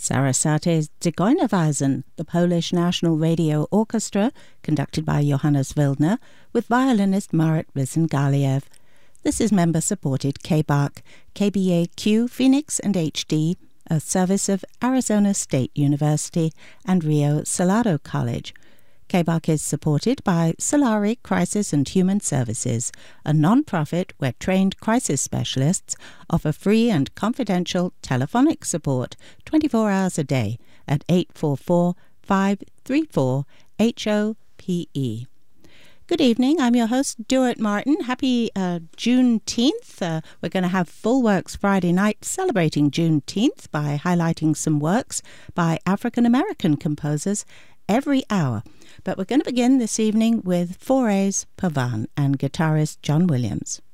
Sarasate's Zigeunerweisen, the Polish National Radio Orchestra, conducted by Johannes Wildner, with violinist Marat Wissen-Galiev. This is member-supported KBAQ, KBAQ Phoenix and HD, a service of Arizona State University and Rio Salado College. KBAQ is supported by Solari Crisis and Human Services, a non-profit where trained crisis specialists offer free and confidential telephonic support 24 hours a day at 844-534-HOPE. Good evening, I'm your host, Stuart Martin. Happy Juneteenth. We're going to have Full Works Friday night celebrating Juneteenth by highlighting some works by African-American composers every hour. But we're going to begin this evening with Fauré's Pavane and guitarist John Williams.